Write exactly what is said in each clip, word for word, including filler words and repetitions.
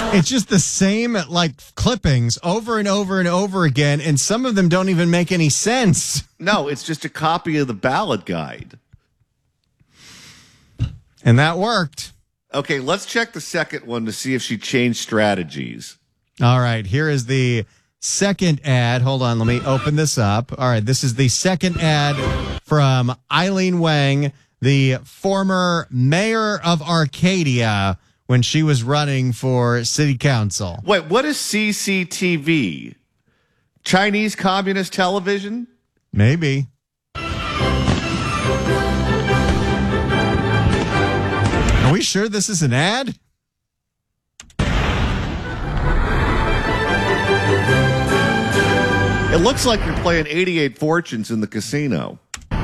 It's just the same, like, clippings over and over and over again, and some of them don't even make any sense. No, it's just a copy of the ballot guide. And that worked. Okay, let's check the second one to see if she changed strategies. All right, here is the second ad. Hold on, let me open this up. All right, this is the second ad from Eileen Wang, the former mayor of Arcadia, when she was running for city council. Wait, what is C C T V? Chinese Communist Television? Maybe. Are we sure this is an ad? It looks like you're playing eighty-eight Fortunes in the casino.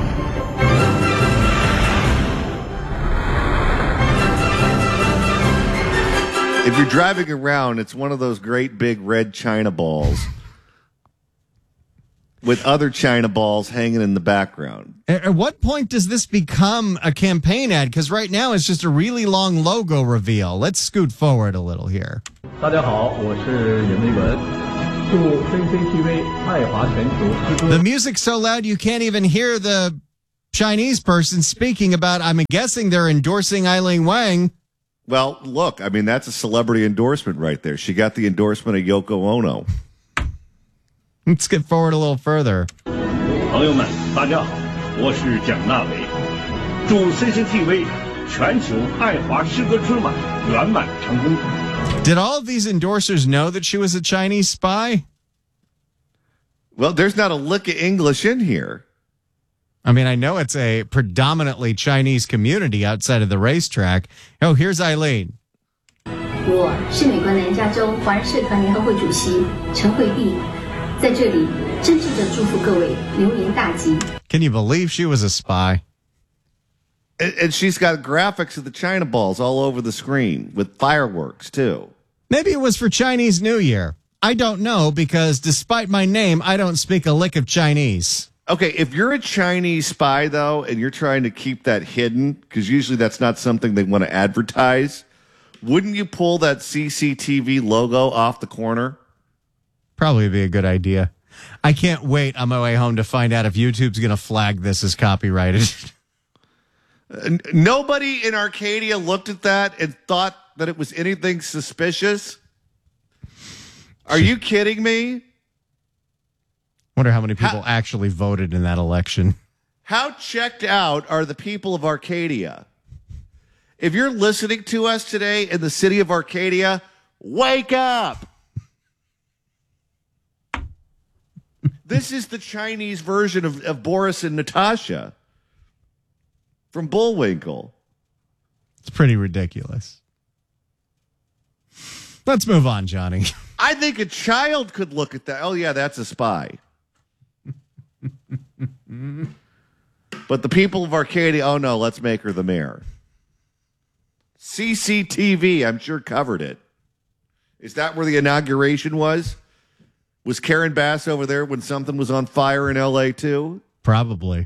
If you're driving around, it's one of those great big red China balls with other China balls hanging in the background. At what point does this become a campaign ad? Because right now it's just a really long logo reveal. Let's scoot forward a little here. 大家好，我是任明文，祝 C C T V 爱华全球之歌。 The music's so loud you can't even hear the Chinese person speaking about, I'm guessing they're endorsing Eileen Wang. Well, look, I mean, that's a celebrity endorsement right there. She got the endorsement of Yoko Ono. Let's get forward a little further. 朋友们，大家好，我是蒋大为，祝 C C T V 全球爱华诗歌春晚圆满成功。 Did all of these endorsers know that she was a Chinese spy? Well, there's not a lick of English in here. I mean, I know it's a predominantly Chinese community outside of the racetrack. Oh, here's Eileen. 我是美国南加州华人社团联合会主席陈慧碧，在这里真挚地祝福各位牛年大吉。 Can you believe she was a spy? And, and she's got graphics of the China balls all over the screen with fireworks, too. Maybe it was for Chinese New Year. I don't know, because despite my name, I don't speak a lick of Chinese. Okay, if you're a Chinese spy, though, and you're trying to keep that hidden, because usually that's not something they want to advertise, wouldn't you pull that C C T V logo off the corner? Probably be a good idea. I can't wait on my way home to find out if YouTube's going to flag this as copyrighted. Uh, nobody in Arcadia looked at that and thought that it was anything suspicious? Are you kidding me? Wonder how many people how, actually voted in that election. How checked out are the people of Arcadia? If you're listening to us today in the city of Arcadia, wake up! This is the Chinese version of, of Boris and Natasha from Bullwinkle. It's pretty ridiculous. Let's move on, Johnny. I think a child could look at that. Oh, yeah, that's a spy. But the people of Arcadia, oh, no, let's make her the mayor. C C T V, I'm sure, covered it. Is that where the inauguration was? Was Karen Bass over there when something was on fire in L A, too? Probably.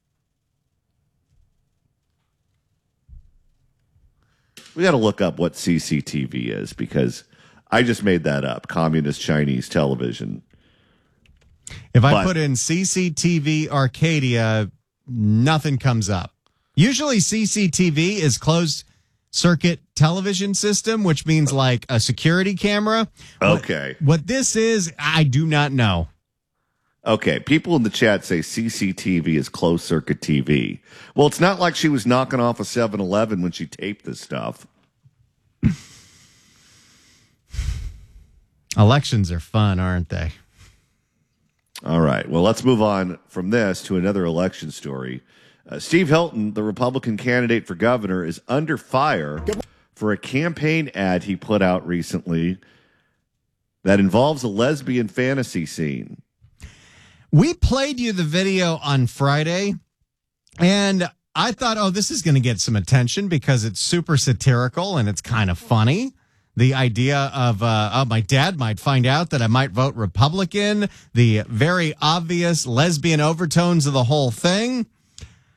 We got to look up what C C T V is, because I just made that up. Communist Chinese television. If I But- put in C C T V Arcadia, nothing comes up. Usually C C T V is closed circuit television system, which means like a security camera. Okay. What, what this is, I do not know. Okay, people in the chat say C C T V is closed circuit T V. Well, it's not like she was knocking off a seven eleven when she taped this stuff. Elections are fun, aren't they? All right, well, let's move on from this to another election story. Uh, Steve Hilton, the Republican candidate for governor, is under fire for a campaign ad he put out recently that involves a lesbian fantasy scene. We played you the video on Friday, and I thought, oh, this is going to get some attention because it's super satirical and it's kind of funny. The idea of, uh, oh, my dad might find out that I might vote Republican, the very obvious lesbian overtones of the whole thing.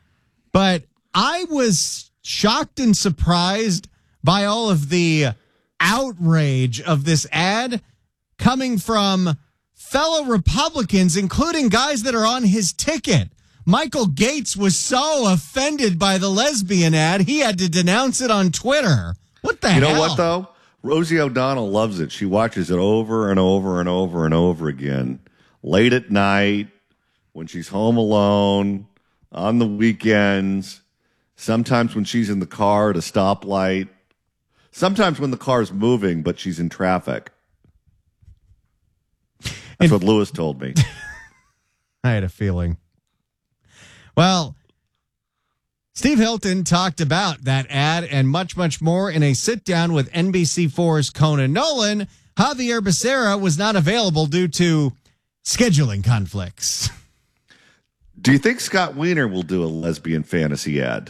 But I was shocked and surprised by all of the outrage of this ad coming from fellow Republicans, including guys that are on his ticket. Michael Gates was so offended by the lesbian ad, he had to denounce it on Twitter. What the hell? You know what, though? Rosie O'Donnell loves it. She watches it over and over and over and over again. Late at night, when she's home alone, on the weekends, sometimes when she's in the car at a stoplight, sometimes when the car's moving, but she's in traffic. That's and, what Lewis told me. I had a feeling. Well, Steve Hilton talked about that ad and much, much more in a sit-down with N B C four's Conan Nolan. Javier Becerra was not available due to scheduling conflicts. Do you think Scott Wiener will do a lesbian fantasy ad?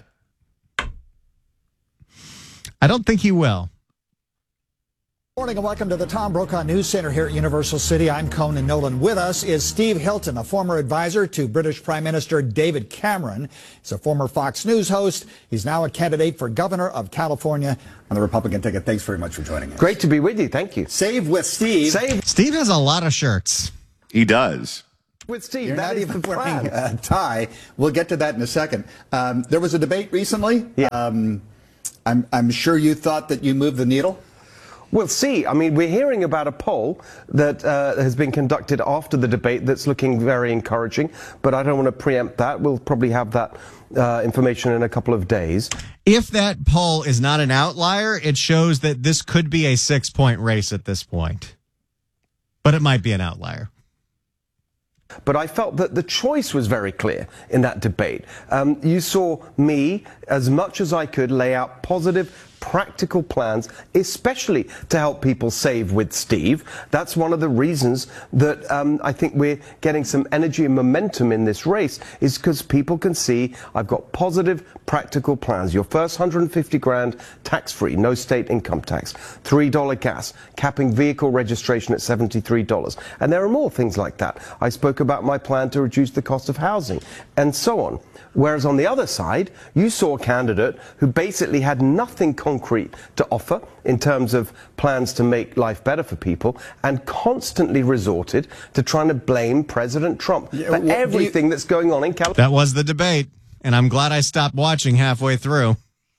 I don't think he will. Morning and welcome to the Tom Brokaw News Center here at Universal City. I'm Conan Nolan. With us is Steve Hilton, a former advisor to British Prime Minister David Cameron. He's a former Fox News host. He's now a candidate for governor of California on the Republican ticket. Thanks very much for joining us. Great to be with you. Thank you. Save with Steve. Save. Steve has a lot of shirts. He does. With Steve. You're that not is even the wearing plan. a tie. We'll get to that in a second. Um, there was a debate recently. Yeah. Um, I'm, I'm sure you thought that you moved the needle. We'll see. I mean, we're hearing about a poll that uh, has been conducted after the debate that's looking very encouraging, but I don't want to preempt that. We'll probably have that uh, information in a couple of days. If that poll is not an outlier, it shows that this could be a six-point race at this point. But it might be an outlier. But I felt that the choice was very clear in that debate. Um, you saw me, as much as I could, lay out positive, practical plans, especially to help people save with Steve. That's one of the reasons that um, I think we're getting some energy and momentum in this race, is because people can see I've got positive, practical plans. Your first one hundred fifty grand tax-free, no state income tax, three dollar gas, capping vehicle registration at seventy-three dollars. And there are more things like that. I spoke about my plan to reduce the cost of housing, and so on. Whereas on the other side, you saw a candidate who basically had nothing concrete to offer in terms of plans to make life better for people, and constantly resorted to trying to blame President Trump Yeah, for well, everything you, that's going on in California. That was the debate, and I'm glad I stopped watching halfway through.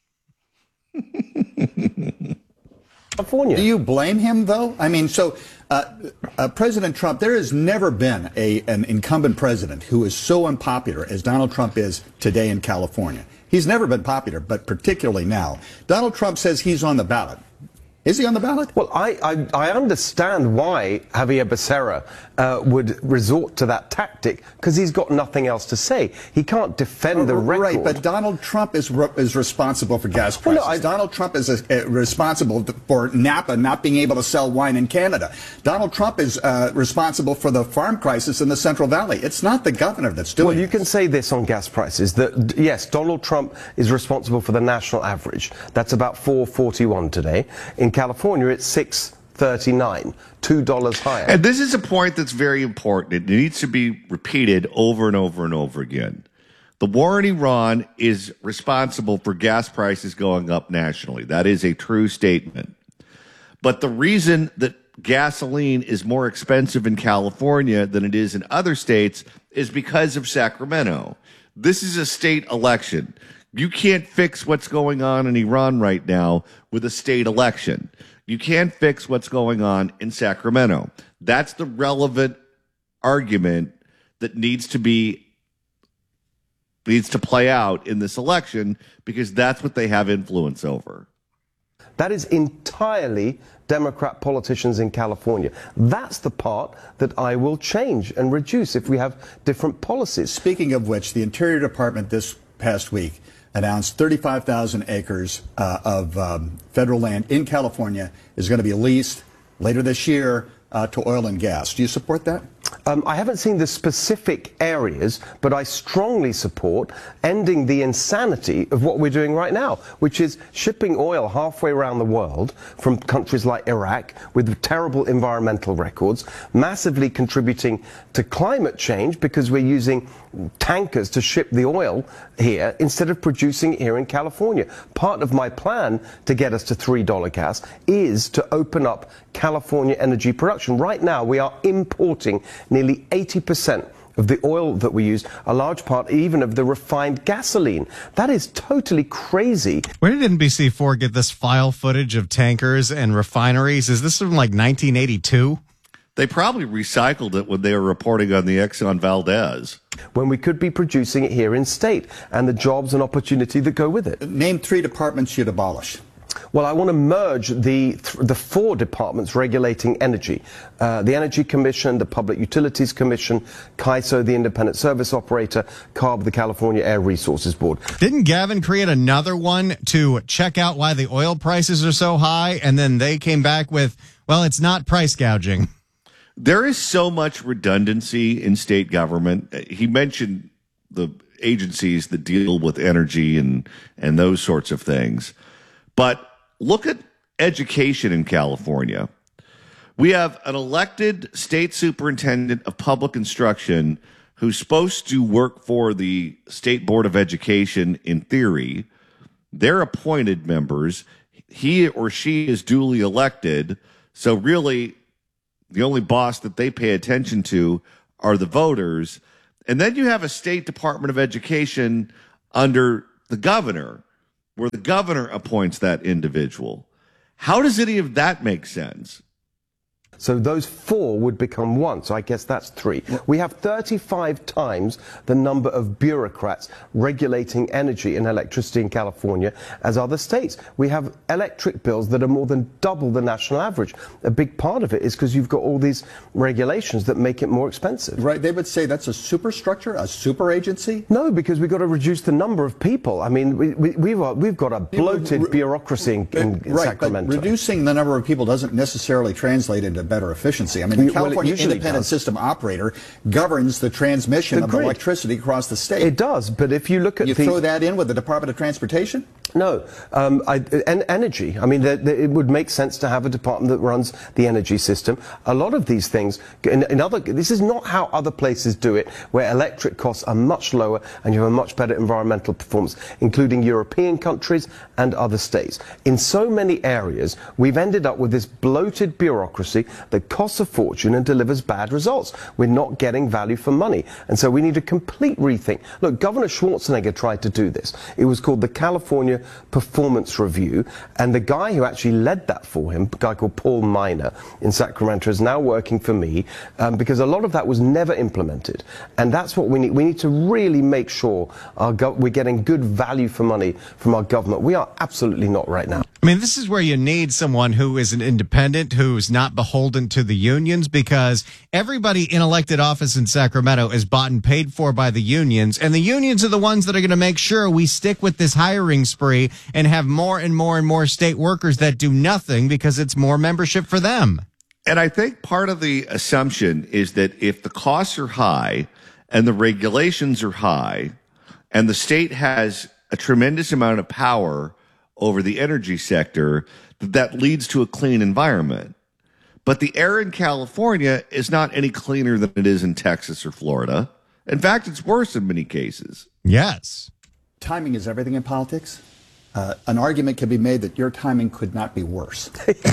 California. Do you blame him, though? I mean, so uh, uh, President Trump, there has never been a, an incumbent president who is so unpopular as Donald Trump is today in California. He's never been popular, but particularly now. Donald Trump says he's on the ballot. Is he on the ballot? Well, I, I, I understand why Javier Becerra uh, would resort to that tactic, because he's got nothing else to say. He can't defend oh, the record. Right, but Donald Trump is re is responsible for gas prices. Well, no, I, Donald Trump is a, a responsible for Napa not being able to sell wine in Canada. Donald Trump is uh, responsible for the farm crisis in the Central Valley. It's not the governor that's doing it. Well, you can say this on gas prices, that, yes, Donald Trump is responsible for the national average. That's about four forty-one today. In California, it's six thirty-nine, two dollars higher. And this is a point that's very important. It needs to be repeated over and over and over again. The war in Iran is responsible for gas prices going up nationally. That is a true statement. But the reason that gasoline is more expensive in California than it is in other states is because of Sacramento. This is a state election. You can't fix what's going on in Iran right now with a state election. You can't fix what's going on in Sacramento. That's the relevant argument that needs to be needs to play out in this election, because that's what they have influence over. That is entirely Democrat politicians in California. That's the part that I will change and reduce if we have different policies. Speaking of which, the Interior Department this past week announced thirty-five thousand acres uh, of um, federal land in California is going to be leased later this year uh, to oil and gas. Do you support that? Um, I haven't seen the specific areas, but I strongly support ending the insanity of what we're doing right now, which is shipping oil halfway around the world from countries like Iraq with terrible environmental records, massively contributing to climate change because we're using tankers to ship the oil here instead of producing it here in California. Part of my plan to get us to three dollar gas is to open up California energy production. Right now we are importing nearly eighty percent of the oil that we use, a large part even of the refined gasoline. That is totally crazy. Where did N B C four get this file footage of tankers and refineries? Is this from like nineteen eighty-two? They probably recycled it when they were reporting on the Exxon Valdez. When we could be producing it here in state and the jobs and opportunity that go with it. Name three departments you'd abolish. Well, I want to merge the the four departments regulating energy. Uh, the Energy Commission, the Public Utilities Commission, C A I S O, the Independent Service Operator, C A R B, the California Air Resources Board. Didn't Gavin create another one to check out why the oil prices are so high? And then they came back with, well, it's not price gouging. There is so much redundancy in state government. He mentioned the agencies that deal with energy and, and those sorts of things. But look at education in California. We have an elected state superintendent of public instruction who's supposed to work for the State Board of Education in theory. They're appointed members. He or she is duly elected. So really, the only boss that they pay attention to are the voters. And then you have a State Department of Education under the governor, where the governor appoints that individual. How does any of that make sense? So those four would become one. So I guess that's three. We have thirty-five times the number of bureaucrats regulating energy and electricity in California as other states. We have electric bills that are more than double the national average. A big part of it is because you've got all these regulations that make it more expensive. Right. They would say that's a superstructure, a super agency? No, because we've got to reduce the number of people. I mean, we, we, we've, got, we've got a bloated bureaucracy in, in, in right, Sacramento. But reducing the number of people doesn't necessarily translate into better efficiency. I mean, the Well, California it usually Independent does. System Operator governs the transmission The of grid. electricity across the state. It does, but if you look at You the... throw that in with the Department of Transportation? No, um, I, and energy. I mean, the, the, it would make sense to have a department that runs the energy system. A lot of these things, in, in other, this is not how other places do it, where electric costs are much lower and you have a much better environmental performance, including European countries and other states. In so many areas, we've ended up with this bloated bureaucracy that costs a fortune and delivers bad results. We're not getting value for money. And so we need a complete rethink. Look, Governor Schwarzenegger tried to do this. It was called the California Performance Review, and the guy who actually led that for him, a guy called Paul Miner in Sacramento, is now working for me um, because a lot of that was never implemented. And that's what we need. We need to really make sure our gov- we're getting good value for money from our government. We are absolutely not right now. I mean, this is where you need someone who is an independent, who's not beholden to the unions, because everybody in elected office in Sacramento is bought and paid for by the unions, and the unions are the ones that are going to make sure we stick with this hiring spree and have more and more and more state workers that do nothing because it's more membership for them. And I think part of the assumption is that if the costs are high and the regulations are high and the state has a tremendous amount of power over the energy sector, that that leads to a clean environment. But the air in California is not any cleaner than it is in Texas or Florida. In fact, it's worse in many cases. Yes. Timing is everything in politics. Uh, an argument can be made that your timing could not be worse.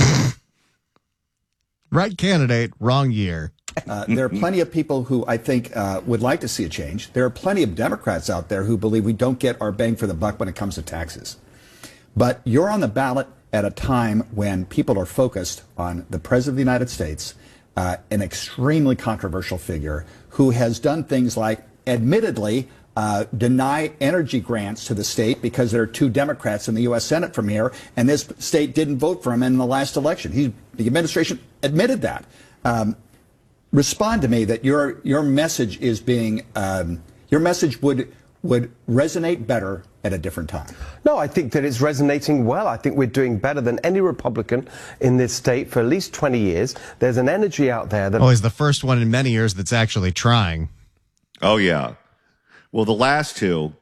Right candidate, wrong year. Uh, there are plenty of people who I think uh, would like to see a change. There are plenty of Democrats out there who believe we don't get our bang for the buck when it comes to taxes. But you're on the ballot at a time when people are focused on the President of the United States, uh, an extremely controversial figure who has done things like, admittedly, uh, deny energy grants to the state because there are two Democrats in the U S Senate from here, and this state didn't vote for him in the last election. He, the administration admitted that. Um, respond to me that your your message is being um, your message would would resonate better at a different time? No, I think that it's resonating well. I think we're doing better than any Republican in this state for at least twenty years. There's an energy out there that... Oh, he's the first one in many years that's actually trying. Oh, yeah. Well, the last two,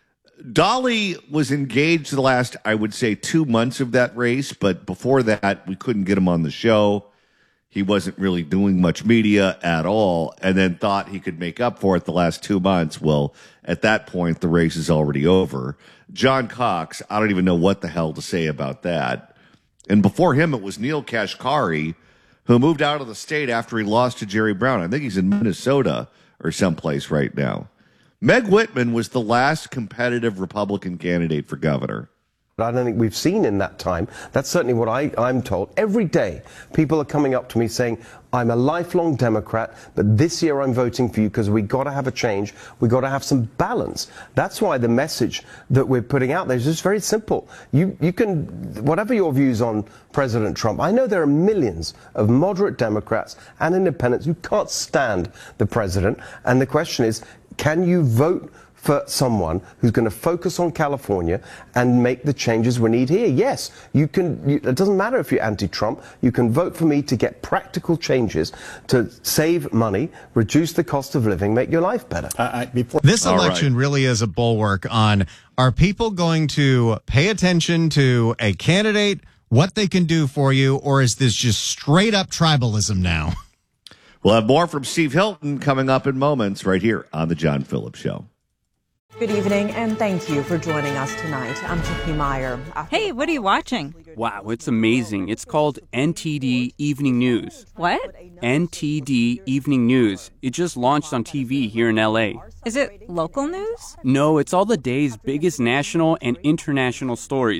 Dolly was engaged the last, I would say, two months of that race, but before that, we couldn't get him on the show. He wasn't really doing much media at all, and then thought he could make up for it the last two months. Well, at that point, the race is already over. John Cox, I don't even know what the hell to say about that. And before him, it was Neil Kashkari, who moved out of the state after he lost to Jerry Brown. I think he's in Minnesota or someplace right now. Meg Whitman was the last competitive Republican candidate for governor. I don't think we've seen in that time. That's certainly what I, I'm told. Every day, people are coming up to me saying, I'm a lifelong Democrat, but this year I'm voting for you because we got to have a change. We got to have some balance. That's why the message that we're putting out there is just very simple. You, you can, whatever your views on President Trump, I know there are millions of moderate Democrats and independents who can't stand the president. And the question is, can you vote for someone who's going to focus on California and make the changes we need here? Yes, you can. You, it doesn't matter if you're anti-Trump. You can vote for me to get practical changes to save money, reduce the cost of living, make your life better. Uh, I, before- This All election right. really is a bulwark on, are people going to pay attention to a candidate, what they can do for you, or is this just straight up tribalism now? We'll have more from Steve Hilton coming up in moments right here on The John Phillips Show. Good evening, and thank you for joining us tonight. I'm Chippy Meyer. Hey, what are you watching? Wow, it's amazing. It's called N T D Evening News. What? N T D Evening News. It just launched on T V here in L A. Is it local news? No, it's all the day's biggest national and international stories.